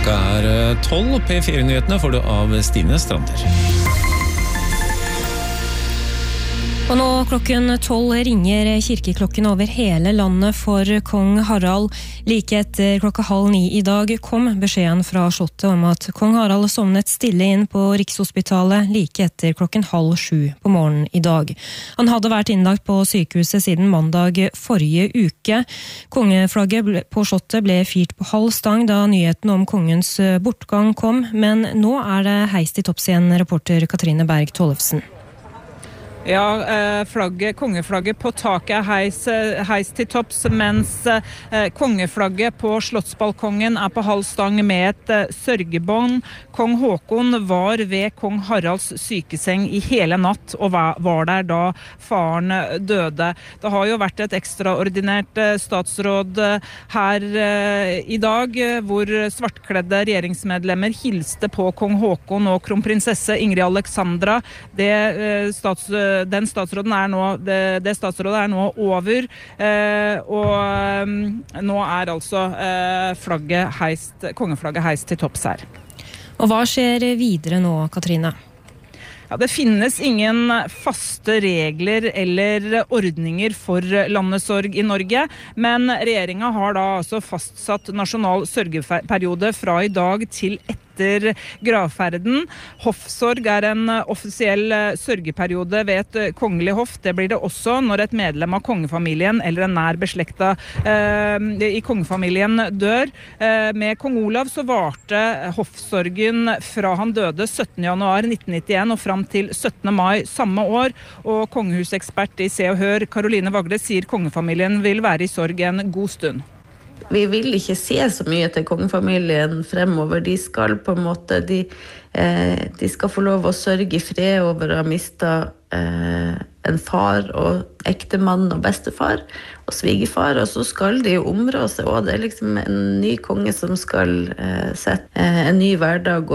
Klokka 12, P4-nyhetene får du av Stine Strander. Og nå klokken 12 ringer kirkeklokken over hele landet for kong Harald. Like etter 8:30 i dag kom beskjeden fra slottet om at kong Harald sovnet stille inn på Rikshospitalet like etter 6:30 på morgenen i dag. Han hadde vært innlagt på sykehuset siden mandag forrige uke. Kongeflagget på slottet ble firt på halv stang da nyheten om kongens bortgang kom, men nå det heist i topps igjen, reporter Katrine Berg Tollefsen. Ja, kongeflagget på taket heis til topps, mens kongeflagget på slottsbalkongen på halv stang med et sørgebånd. Kong Håkon var ved kong Haralds sykeseng i hele natt, og var der da faren døde. Det har jo vært et ekstraordinært statsråd her i dag, hvor svartkledde regjeringsmedlemmer hilste på kong Håkon og kronprinsesse Ingrid Alexandra. Det statsrådet nå over, og nå altså kongeflagget heist til topps her. Og hva skjer videre nå, Katrine? Ja, det finnes ingen faste regler eller ordninger for landesorg i Norge, men regjeringen har da altså fastsatt nasjonal sørgeperiode fra i dag til etter gravferden. Hoffsorg en offisiell sørgeperiode ved et kongelig hoff. Det blir det også når et medlem av kongefamilien eller en nær beslekta i kongefamilien dør. Med kong Olav så varte hoffsorgen fra han døde 17. januar 1991 og fram til 17. mai samme år, og kongehusekspert i Se og Hør, Caroline Vagle, sier kongefamilien vil være i sorg en god stund. Vi vil ikke se så mye til kongefamilien fremover. De skal på en måte, de skal få lov å sørge i fred over å ha mistet en far og ektemann og bestefar og svigerfar, og så skal de jo områ seg, og det liksom en ny konge som skal sette en ny hverdag,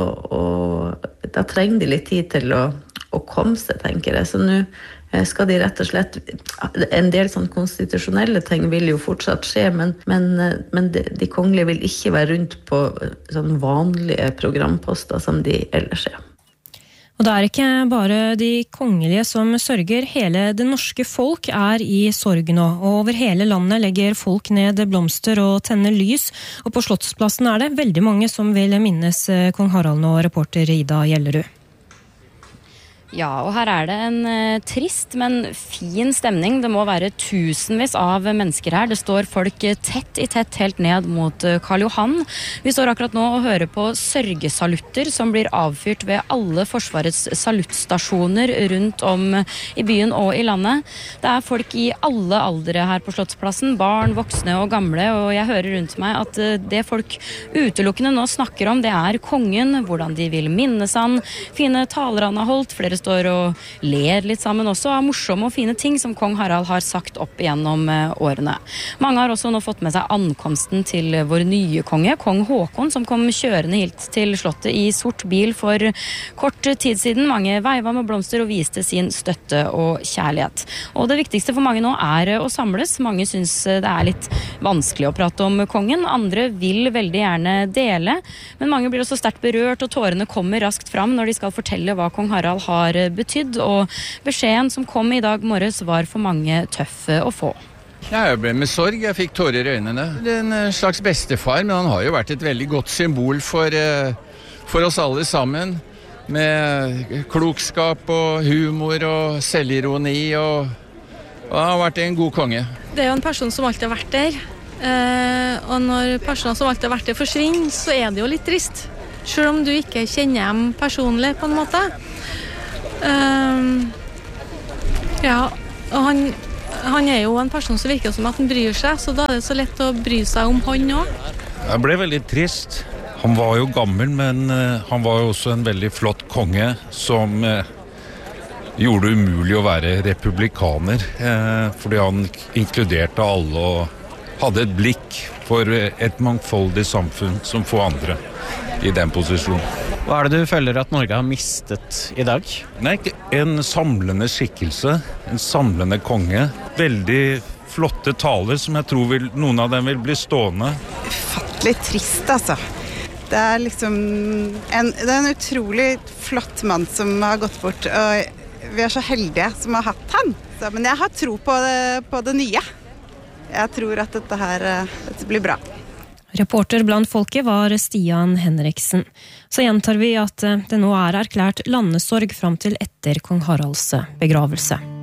og da trenger de litt tid til å komme seg, tenker jeg. Så nå skal de rett og slett, en del sånn konstitusjonelle ting vil jo fortsatt skje, men de kongelige vil ikke være rundt på sånn vanlige programposter som de ellers er. Og det ikke bare de kongelige som sørger, hele det norske folk i sorg nå. Og over hele landet legger folk ned blomster og tenner lys, og på Slottsplassen det veldig mange som vil minnes kong Harald nå, reporter Ida Gjellerud. Ja, og her det en trist, men fin stemning. Det må være tusenvis av mennesker her. Det står folk tett i tett helt ned mot Karl Johan. Vi står akkurat nå og hører på sørgesalutter som blir avfyrt ved alle Forsvarets saluttstasjoner rundt om i byen og i landet. Det folk i alle aldre her på Slottsplassen, barn, voksne og gamle, og jeg hører rundt meg at det folk utelukkende nå snakker om, det kongen, hvordan de vil minnes han, fine taler han har holdt, flere står og ler litt sammen også av morsomme og fine ting som kong Harald har sagt opp gjennom årene. Mange har også nå fått med seg ankomsten til vår nye konge, kong Håkon, som kom kjørende hit til slottet i sort bil for kort tid siden. Mange veiva med blomster og viste sin støtte og kjærlighet. Og det viktigste for mange nå å samles. Mange synes det litt vanskelig å prate om kongen. Andre vil veldig gjerne dele, men mange blir også sterkt berørt, og tårene kommer raskt fram når de skal fortelle hva kong Harald har betydd, og beskjeden som kom i dag morges var for mange tøff å få. Jeg ble med sorg, jeg fikk tårer i øynene. Det en slags bestefar, men han har jo vært et veldig godt symbol for oss alle sammen, med klokskap og humor og selvironi, og han har vært en god konge. Det jo en person som alltid har vært der, og når personer som alltid har vært der forsvinner, så det jo litt trist. Selv om du ikke kjenner dem personlig på en måte. Ja, og han jo en person som virker som at han bryr seg, så da det så lett å bry seg om han også. Jeg ble veldig trist. Han var jo gammel, men han var jo også en veldig flott konge som gjorde det umulig å være republikaner, fordi han inkluderte alle og hadde et blikk for et mangfoldig samfunn som få andre i den posisjonen. Hva det du føler at Norge har mistet i dag? Nei, en samlende skikkelse, en samlende konge. Veldig flotte taler som jeg tror noen av dem vil bli stående. Ufattelig trist, altså. Det liksom det en utrolig flott mann som har gått bort, og vi så heldige som har hatt han. Så, men jeg har tro på det nye. Jeg tror at dette blir bra. Reporter blant folket var Stian Henriksen. Så gjentar vi at det nå erklært landesorg fram til etter kong Haralds begravelse.